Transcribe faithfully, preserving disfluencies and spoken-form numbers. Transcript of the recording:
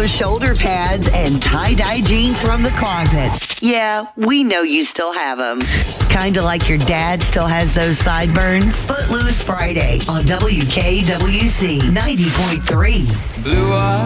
those shoulder pads and tie-dye jeans from the closet. Yeah, we know you still have them. Kinda like your dad still has those sideburns. Footloose Friday on W K W C ninety point three. Blue eyes.